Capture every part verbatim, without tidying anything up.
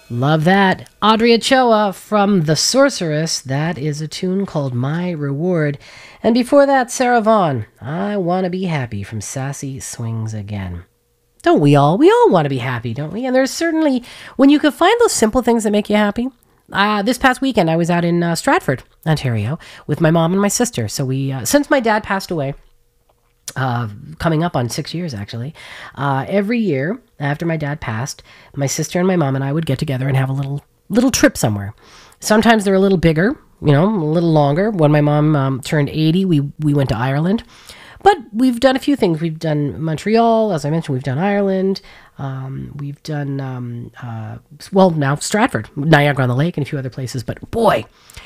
Love that. Audrey Ochoa from The Sorceress. That is a tune called My Reward. And before that, Sarah Vaughan, I Want to Be Happy from Sassy Swings Again. Don't we all? We all want to be happy, don't we? And there's certainly, when you can find those simple things that make you happy. Uh, this past weekend, I was out in uh, Stratford, Ontario, with my mom and my sister. So we, uh, since my dad passed away, Uh, coming up on six years, actually. Uh, every year after my dad passed, my sister and my mom and I would get together and have a little little trip somewhere. Sometimes they're a little bigger, you know, a little longer. When my mom um, turned eighty, we, we went to Ireland. But we've done a few things. We've done Montreal, as I mentioned, we've done Ireland. Um, we've done, um, uh, well, now Stratford, Niagara-on-the-Lake, and a few other places. But boy,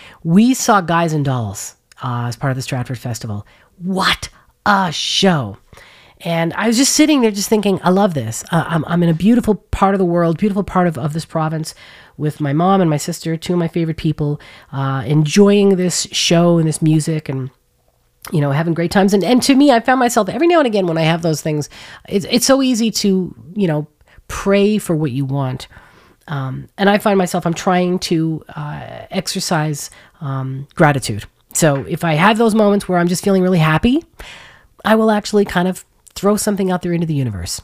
we saw Guys and Dolls uh, as part of the Stratford Festival. What a show. And I was just sitting there just thinking, I love this. Uh, I'm, I'm in a beautiful part of the world, beautiful part of, of this province with my mom and my sister, two of my favorite people, uh, enjoying this show and this music and, you know, having great times. And, and to me, I found myself every now and again when I have those things, it's, it's so easy to, you know, pray for what you want. Um, and I find myself, I'm trying to uh, exercise um, gratitude. So if I have those moments where I'm just feeling really happy, I will actually kind of throw something out there into the universe,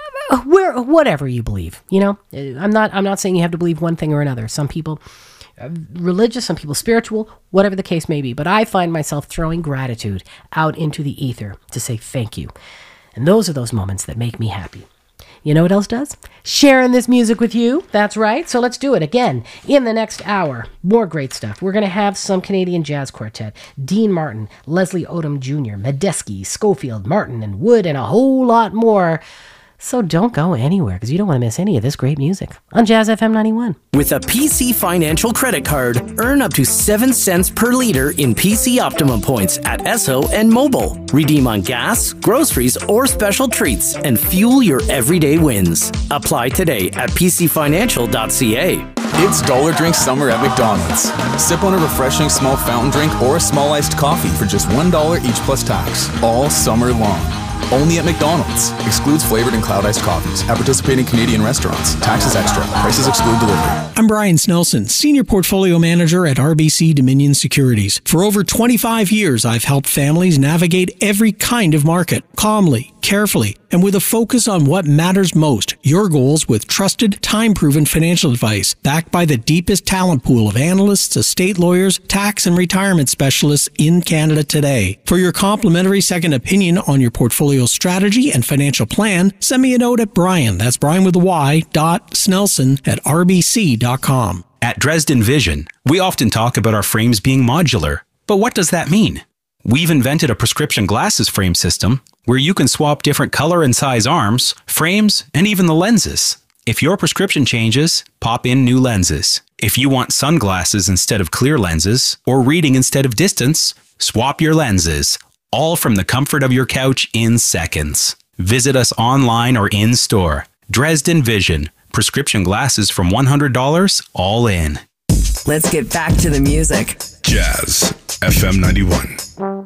where whatever you believe. You know, I'm not I'm not saying you have to believe one thing or another. Some people are religious, some people spiritual, whatever the case may be. But I find myself throwing gratitude out into the ether to say thank you, and those are those moments that make me happy. You know what else does? Sharing this music with you. That's right. So let's do it again in the next hour. More great stuff. We're going to have some Canadian jazz quartet. Dean Martin, Leslie Odom Junior, Medeski, Schofield, Martin, and Wood, and a whole lot more. So don't go anywhere because you don't want to miss any of this great music on Jazz F M ninety-one. With a P C Financial credit card, earn up to seven cents per liter in P C Optimum points at Esso and Mobile. Redeem on gas, groceries, or special treats and fuel your everyday wins. Apply today at p c financial dot c a. It's Dollar Drink Summer at McDonald's. Sip on a refreshing small fountain drink or a small iced coffee for just one dollar each plus tax, all summer long. Only at McDonald's. Excludes flavored and cloud iced coffees. At participating Canadian restaurants. Taxes extra. Prices exclude delivery. I'm Brian Snelson, Senior Portfolio Manager at R B C Dominion Securities. For over twenty-five years, I've helped families navigate every kind of market, calmly, carefully, and with a focus on what matters most, your goals with trusted, time-proven financial advice, backed by the deepest talent pool of analysts, estate lawyers, tax and retirement specialists in Canada today. For your complimentary second opinion on your portfolio strategy and financial plan, send me a note at Brian, that's Brian with a Y, dot Snelson at r b c dot com. At Dresden Vision, we often talk about our frames being modular. But what does that mean? We've invented a prescription glasses frame system where you can swap different color and size arms, frames, and even the lenses. If your prescription changes, pop in new lenses. If you want sunglasses instead of clear lenses, or reading instead of distance, swap your lenses, all from the comfort of your couch in seconds. Visit us online or in store. Dresden Vision, prescription glasses from one hundred dollars, all in. Let's get back to the music. Jazz F M ninety-one.